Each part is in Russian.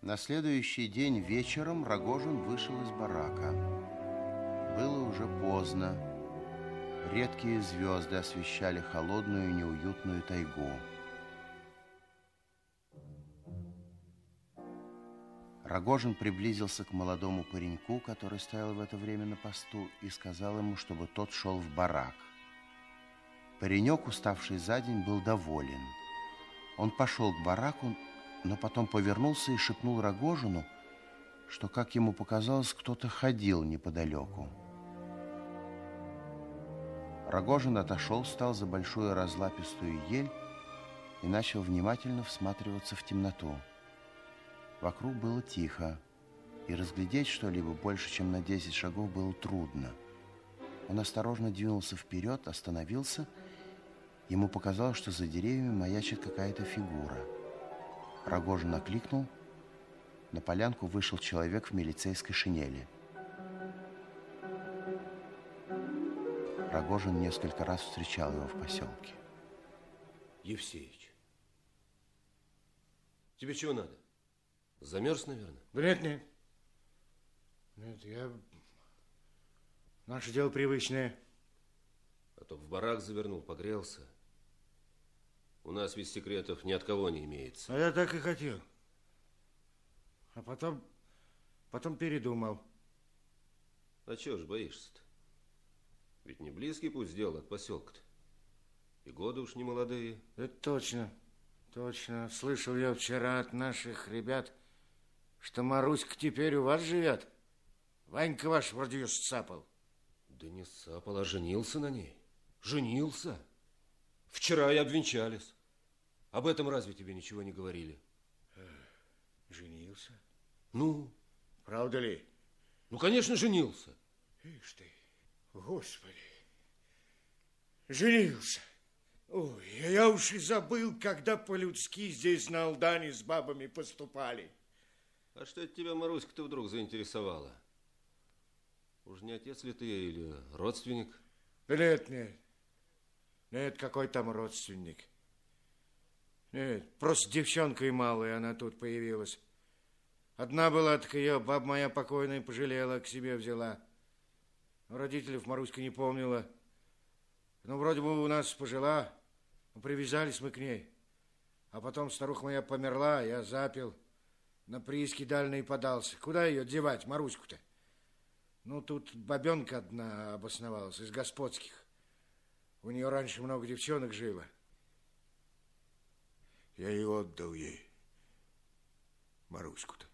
На следующий день вечером Рогожин вышел из барака. Было уже поздно. Редкие звезды освещали холодную неуютную тайгу. Рогожин приблизился к молодому пареньку, который стоял в это время на посту, и сказал ему, чтобы тот шел в барак. Паренек, уставший за день, был доволен. Он пошел к бараку, но потом повернулся и шепнул Рогожину, что, как ему показалось, кто-то ходил неподалеку. Рогожин отошел, встал за большую разлапистую ель и начал внимательно всматриваться в темноту. Вокруг было тихо, и разглядеть что-либо больше, чем на 10 шагов, было трудно. Он осторожно двинулся вперед, остановился. Ему показалось, что за деревьями маячит какая-то фигура. Рогожин окликнул. На полянку вышел человек в милицейской шинели. Рогожин несколько раз встречал его в поселке. Евсеич, тебе чего надо? Замерз, наверное? Да нет. Нет, я... Наше дело привычное. А то в барак завернул, погрелся. У нас ведь секретов ни от кого не имеется. А я так и хотел. А потом передумал. А чего ж боишься-то? Ведь не близкий путь сделал от поселка-то. И годы уж не молодые. Это точно. Точно. Слышал я вчера от наших ребят, что Маруська теперь у вас живет. Ванька ваш вроде ее сцапал. Да не сцапал, а женился на ней. Женился. Вчера и обвенчались. Об этом разве тебе ничего не говорили? Женился? Ну? Правда ли? Ну, конечно, женился. Ишь ты, Господи. Женился. Ой, я уж и забыл, когда по-людски здесь на Алдане с бабами поступали. А что это тебя, Маруська-то, вдруг заинтересовала? Уж не отец ли ты или родственник? Да нет. Нет, какой там родственник. Нет, просто девчонкой малой она тут появилась. Одна была, так ее баба моя покойная пожалела, к себе взяла. Родителей Маруська не помнила. Ну, вроде бы у нас пожила, привязались мы к ней. А потом старуха моя померла, я запил. На прииски дальний подался. Куда ее девать, Маруську-то? Ну, тут бабенка одна обосновалась из господских. У нее раньше много девчонок жило. Я и отдал ей Маруську-то.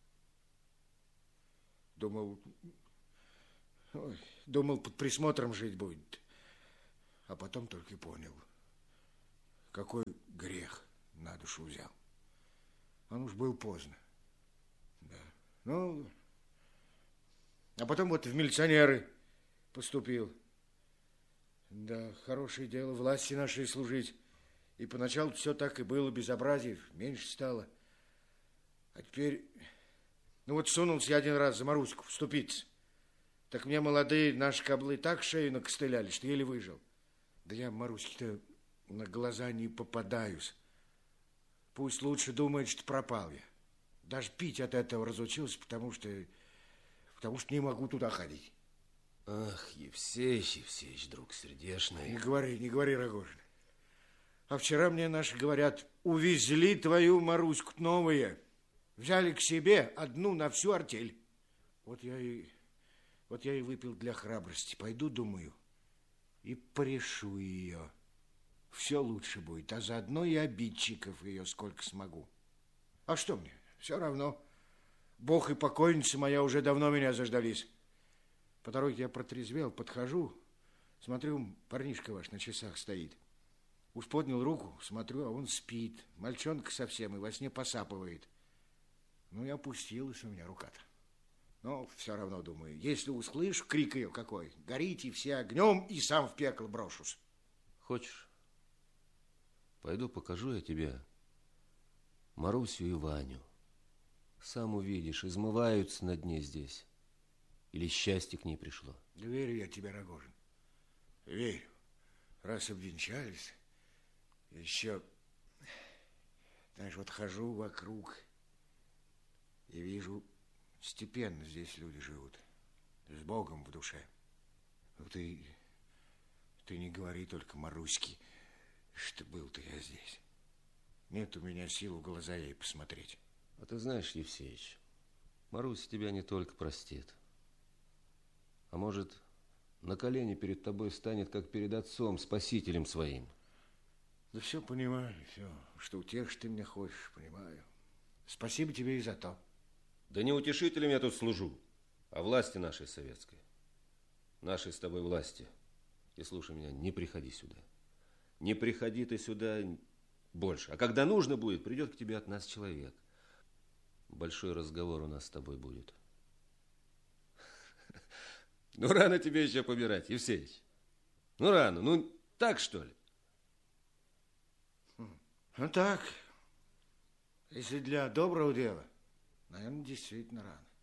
Думал, под присмотром жить будет. А потом только и понял, какой грех на душу взял. Он уж был поздно. Да. Ну, а потом вот в милиционеры поступил. Да, хорошее дело власти нашей служить. И поначалу все так и было, безобразие меньше стало. А теперь... Ну вот сунулся я один раз за Маруську вступиться. Так мне молодые наши каблы так шею накостыляли, что еле выжил. Да я Маруське-то на глаза не попадаюсь. Пусть лучше думает, что пропал я. Даже пить от этого разучился, потому что не могу туда ходить. Ах, Евсеич, друг сердечный. Не говори, Рогожин. А вчера мне наши говорят, увезли твою Маруську новые. Взяли к себе одну на всю артель. Вот я и выпил для храбрости. Пойду, думаю, и порешу ее. Все лучше будет, а заодно и обидчиков ее сколько смогу. А что мне? Все равно. Бог и покойница моя уже давно меня заждались. По дороге я протрезвел, подхожу, смотрю, парнишка ваш на часах стоит. Уж поднял руку, смотрю, а он спит. Мальчонка совсем и во сне посапывает. Ну, и опустилась у меня рука-то. Но все равно, думаю, если услышу крик ее какой, горите все огнем и сам в пекло брошусь. Хочешь? Пойду покажу я тебе Марусю и Ваню. Сам увидишь, измываются на дне здесь. Или счастье к ней пришло. Да верю я тебе, Рогожин. Верю. Раз обвенчались, еще, знаешь, вот хожу вокруг, И вижу, степенно здесь люди живут, с Богом в душе. Ты не говори только, Маруське, что был-то я здесь. Нет у меня сил в глаза ей посмотреть. А ты знаешь, Евсеич, Маруся тебя не только простит, а может, на колени перед тобой станет, как перед отцом, спасителем своим. Да все понимаю, все, что утешишь ты меня хочешь, понимаю. Спасибо тебе и за то. Да не утешителем я тут служу, а власти нашей советской. Нашей с тобой власти. И слушай меня, не приходи сюда. Не приходи ты сюда больше. А когда нужно будет, придет к тебе от нас человек. Большой разговор у нас с тобой будет. Ну, рано тебе еще помирать, Евсеич. Ну, рано. Ну, так, что ли? Ну, так. Если для доброго дела, наверное, действительно рано.